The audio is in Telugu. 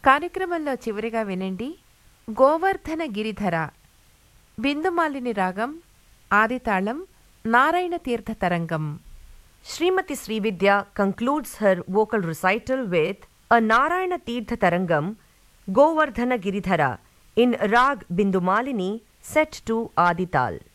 కార్యక్రమంలో చివరిగా వినండి గోవర్ధన గిరిధర బిందుమాలిని రాగం ఆదితాళం నారాయణ తీర్థ తరంగం. Srimati Srividya concludes her vocal recital with a Narayana Tirtha Tarangam, Govardhana Giridhara, in Rag Bindumalini, set to Adital.